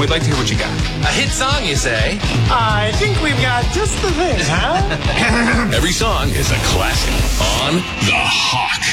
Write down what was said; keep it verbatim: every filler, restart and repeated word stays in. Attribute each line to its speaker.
Speaker 1: we'd like to hear what you got.
Speaker 2: A hit song, you say?
Speaker 3: I think we've got just the thing, huh?
Speaker 4: Every song is a classic on The Hawk.